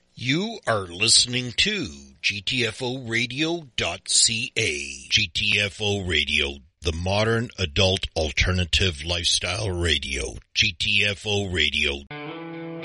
You are listening to GTFOradio.ca. GTFO Radio, the modern adult alternative lifestyle radio. GTFO Radio.